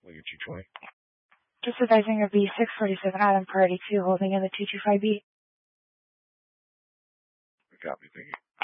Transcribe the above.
Lincoln 220. Just advising of B647 Adam Priority 2 holding in the 225B. Copy, thank you.